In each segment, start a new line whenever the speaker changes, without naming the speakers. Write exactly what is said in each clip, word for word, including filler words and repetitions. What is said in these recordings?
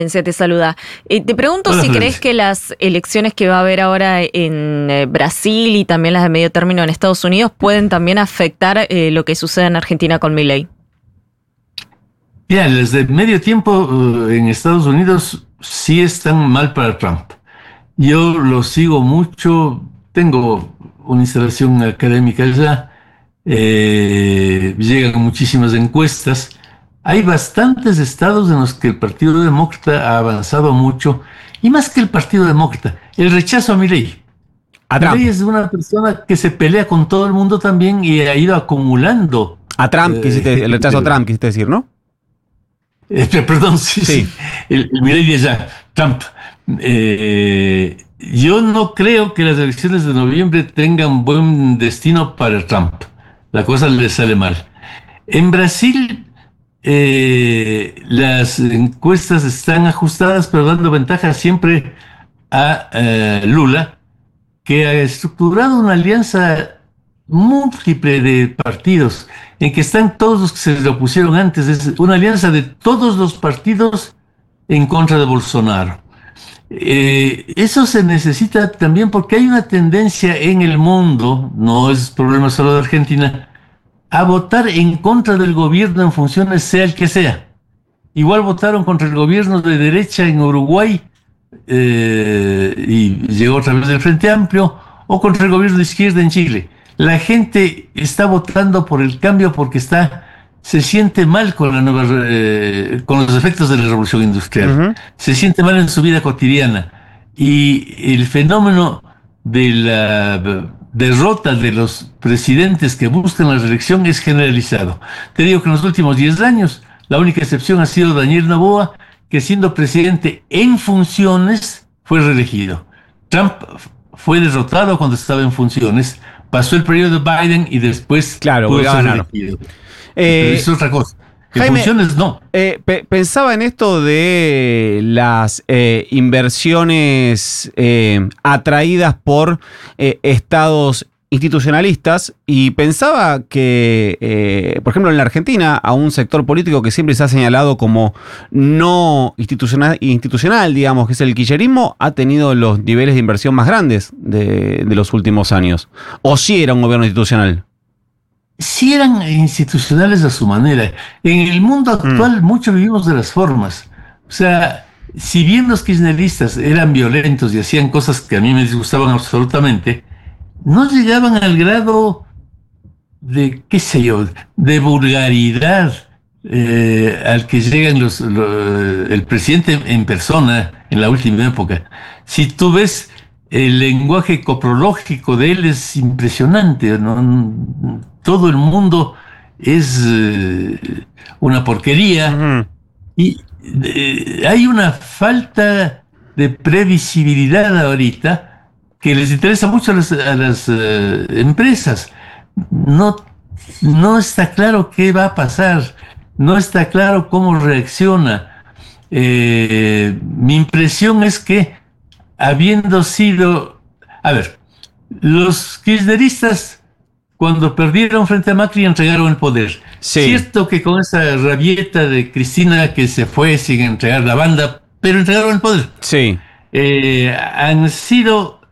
Se te saluda. Eh, te pregunto
Hola,
si
Florencia.
crees que las elecciones que va a haber ahora en eh, Brasil y también las de medio término en Estados Unidos pueden también afectar eh, lo que sucede en Argentina con Milei.
Mira, las de medio tiempo uh, en Estados Unidos sí están mal para Trump. Yo lo sigo mucho, tengo una instalación académica allá, eh, llegan muchísimas encuestas. Hay bastantes estados en los que el Partido Demócrata ha avanzado mucho, y más que el Partido Demócrata, el rechazo a Milei.
A Trump.
Milei es una persona que se pelea con todo el mundo también y ha ido acumulando.
A Trump,
eh,
quisiste, el rechazo a Trump, quisiste decir, ¿no?
Eh, perdón, sí,
Sí.
sí. El, el Milei de allá, Trump. Eh, yo no creo que las elecciones de noviembre tengan buen destino para Trump. La cosa le sale mal. En Brasil, eh, las encuestas están ajustadas, pero dando ventaja siempre a eh, Lula, que ha estructurado una alianza múltiple de partidos, en que están todos los que se le opusieron antes. Es una alianza de todos los partidos en contra de Bolsonaro. Eh, eso se necesita también porque hay una tendencia en el mundo, no es problema solo de Argentina, a votar en contra del gobierno en funciones sea el que sea. Igual votaron contra el gobierno de derecha en Uruguay, eh, y llegó otra vez del Frente Amplio, o contra el gobierno de izquierda en Chile. La gente está votando por el cambio porque está, se siente mal con la nueva, eh, con los efectos de la revolución industrial. Uh-huh. Se siente mal en su vida cotidiana. Y el fenómeno de la derrota de los presidentes que buscan la reelección es generalizado. Te digo que en los últimos diez años, la única excepción ha sido Daniel Noboa, que siendo presidente en funciones fue reelegido. Trump fue derrotado cuando estaba en funciones, pasó el periodo de Biden y después
claro,
pudo ser
ganar.
reelegido.
Eh,
Pero es otra cosa. En
Jaime,
funciones no.
Eh, pe- pensaba en esto de las eh, inversiones eh, atraídas por eh, estados institucionalistas, y pensaba que, eh, por ejemplo, en la Argentina, a un sector político que siempre se ha señalado como no institucional, institucional digamos, que es el kirchnerismo, ha tenido los niveles de inversión más grandes de, de los últimos años. ¿O sí era un gobierno institucional?
Sí eran institucionales a su manera. En el mundo actual mm. mucho vivimos de las formas. O sea, si bien los kirchneristas eran violentos y hacían cosas que a mí me disgustaban absolutamente, no llegaban al grado de, qué sé yo, de vulgaridad eh, al que llegan los, los, el presidente en persona en la última época. Si tú ves el lenguaje coprológico de él, es impresionante, ¿no? Todo el mundo es eh, una porquería. Uh-huh. Y eh, hay una falta de previsibilidad ahorita que les interesa mucho a las, a las uh, empresas. No, no está claro qué va a pasar, no está claro cómo reacciona. Eh, mi impresión es que, habiendo sido... A ver, los kirchneristas, cuando perdieron frente a Macri, entregaron el poder. Sí. Cierto que con esa rabieta de Cristina que se fue sin entregar la banda, pero entregaron el poder.
Sí.
Eh, han sido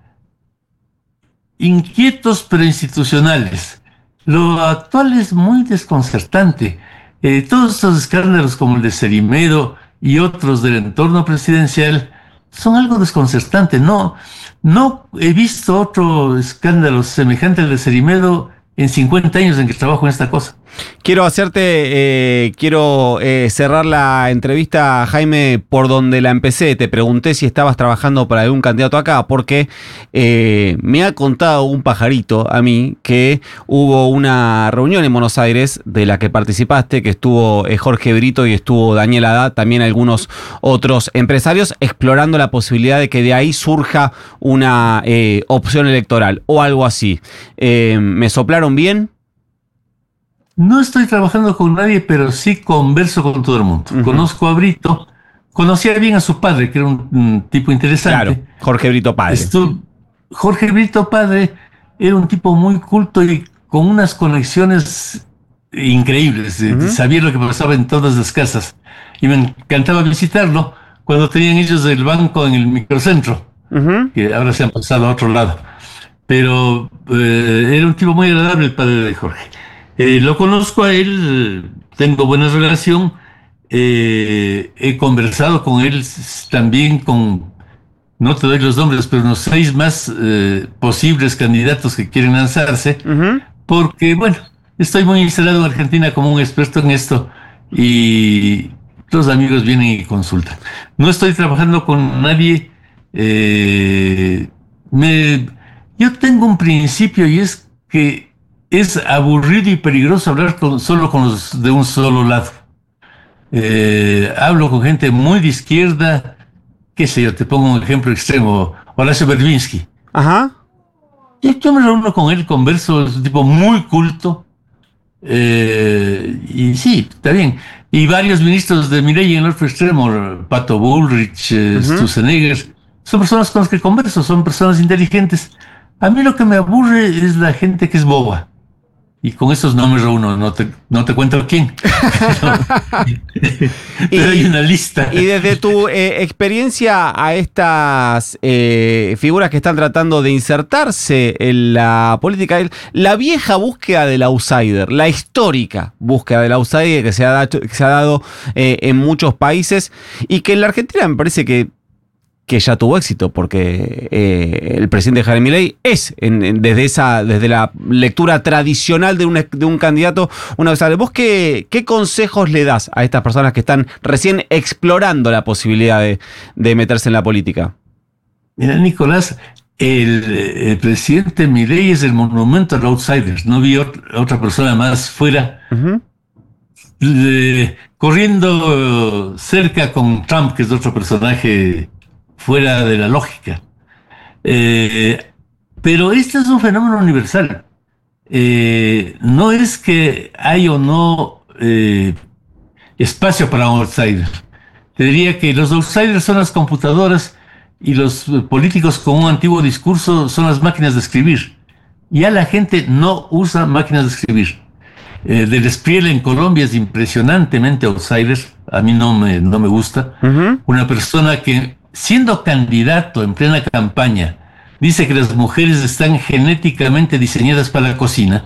inquietos pero institucionales. Lo actual es muy desconcertante. Eh, todos estos escándalos como el de Cerimedo y otros del entorno presidencial son algo desconcertante. No, no he visto otro escándalo semejante al de Cerimedo en cincuenta años en que trabajo en esta cosa.
Quiero hacerte, eh, quiero eh, cerrar la entrevista, Jaime, por donde la empecé. Te pregunté si estabas trabajando para algún candidato acá, porque eh, me ha contado un pajarito a mí que hubo una reunión en Buenos Aires de la que participaste, que estuvo eh, Jorge Brito y estuvo Daniel Haddad, también algunos otros empresarios, explorando la posibilidad de que de ahí surja una eh, opción electoral o algo así. Eh, ¿Me soplaron bien?
No estoy trabajando con nadie, pero sí converso con todo el mundo. Uh-huh. Conozco a Brito, conocía bien a su padre, que era un, un tipo interesante.
Claro, Jorge Brito padre.
Estu- Jorge Brito padre era un tipo muy culto y con unas conexiones increíbles. Uh-huh. Sabía lo que pasaba en todas las casas. Y me encantaba visitarlo. cuando tenían ellos el banco en el microcentro, uh-huh. que ahora se han pasado a otro lado. Pero eh, era un tipo muy agradable el padre de Jorge. Eh, lo conozco a él, tengo buena relación, eh, he conversado con él también con, no te doy los nombres, pero unos seis más eh, posibles candidatos que quieren lanzarse, uh-huh. porque, bueno, estoy muy instalado en Argentina como un experto en esto y los amigos vienen y consultan. No estoy trabajando con nadie, eh, me... Yo tengo un principio y es que es aburrido y peligroso hablar con, solo con los de un solo lado. Eh, hablo con gente muy de izquierda, qué sé yo, te pongo un ejemplo extremo, Horacio Berlinski.
Ajá.
Yo, yo me reúno con él, converso, es un tipo muy culto, eh, y sí, está bien. Y varios ministros de Milei en el otro extremo, Pato Bullrich, eh, uh-huh. Sturzenegger, son personas con las que converso, son personas inteligentes. A mí lo que me aburre es la gente que es boba. Y con esos no me reúno, no te, no te cuento quién. Te doy una lista.
Y desde tu eh, experiencia a estas eh, figuras que están tratando de insertarse en la política, la vieja búsqueda del outsider, la histórica búsqueda del outsider que se ha dado, que se ha dado eh, en muchos países y que en la Argentina me parece que que ya tuvo éxito, porque eh, el presidente Javier Milei es, en, en, desde esa desde la lectura tradicional de un, de un candidato, una vez. ¿Vos qué, qué consejos le das a estas personas que están recién explorando la posibilidad de, de meterse en la política?
Mira, Nicolás, el, el presidente Milei es el monumento al outsider. No vi ot- otra persona más fuera, uh-huh. de, corriendo cerca con Trump, que es otro personaje fuera de la lógica. Eh, pero este es un fenómeno universal. Eh, no es que hay o no eh, espacio para un outsider. Te diría que los outsiders son las computadoras y los políticos con un antiguo discurso son las máquinas de escribir. Ya la gente no usa máquinas de escribir. Eh, Del Espriel en Colombia es impresionantemente outsider. A mí no me, no me gusta. Uh-huh. Una persona que, siendo candidato en plena campaña, dice que las mujeres están genéticamente diseñadas para la cocina.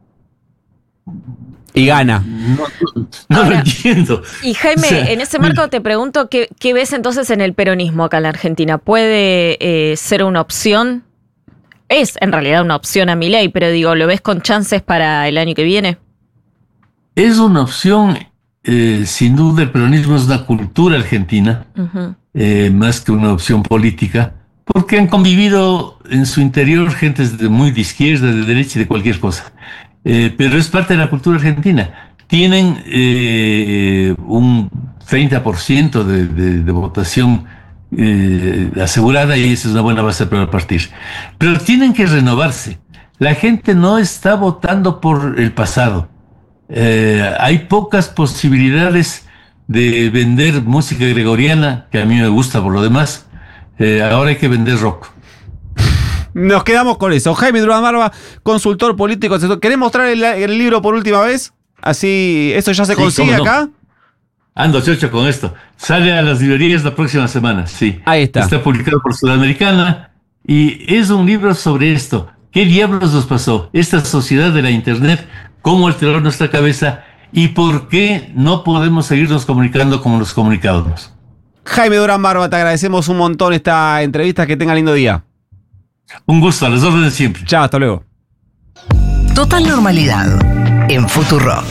Y gana.
No, no, no
Ahora,
lo entiendo.
Y Jaime, o sea, en ese marco te pregunto, ¿qué, qué ves entonces en el peronismo acá en la Argentina? ¿Puede eh, ser una opción? Es en realidad una opción a Milei, pero digo, ¿lo ves con chances para el año que viene?
Es una opción, eh, sin duda el peronismo es una cultura argentina. Uh-huh. Eh, más que una opción política, porque han convivido en su interior gentes de muy de izquierda, de derecha y de cualquier cosa. Eh, pero es parte de la cultura argentina. Tienen eh, un treinta por ciento de, de, de votación eh, asegurada y esa es una buena base para partir. Pero tienen que renovarse. La gente no está votando por el pasado. Eh, hay pocas posibilidades de vender música gregoriana, que a mí me gusta por lo demás. Eh, ahora hay que vender rock.
Nos quedamos con eso. Jaime Durán Barba, consultor político. ¿Querés mostrar el, el libro por última vez? Así, ¿eso ya se sí, consigue no. acá?
Ando chocho con esto. Sale a las librerías la próxima semana, sí.
Ahí está.
Está publicado por Sudamericana y es un libro sobre esto. ¿Qué diablos nos pasó? Esta sociedad de la internet, cómo alteró nuestra cabeza y por qué no podemos seguirnos comunicando como nos comunicábamos.
Jaime Durán Barba, te agradecemos un montón esta entrevista. Que tenga lindo día.
Un gusto, a las órdenes siempre.
Chao, hasta luego.
Total Normalidad en Futurock.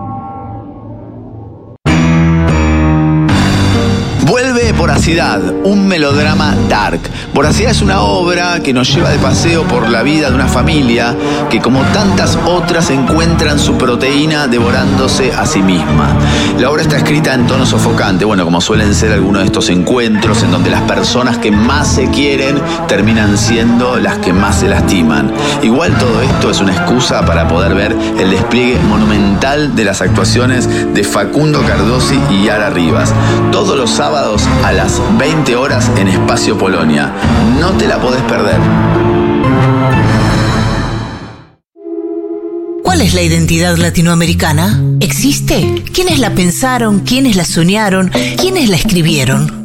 Vuelve Voracidad, un melodrama dark. Voracidad es una obra que nos lleva de paseo por la vida de una familia que, como tantas otras, encuentran su proteína devorándose a sí misma. La obra está escrita en tono sofocante, bueno, como suelen ser algunos de estos encuentros en donde las personas que más se quieren terminan siendo las que más se lastiman. Igual todo esto es una excusa para poder ver el despliegue monumental de las actuaciones de Facundo Cardosi y Yara Rivas. Todos los sábados a las veinte horas en Espacio Polonia. No te la podés perder.
¿Cuál es la identidad latinoamericana? ¿Existe? ¿Quiénes la pensaron? ¿Quiénes la soñaron? ¿Quiénes la escribieron?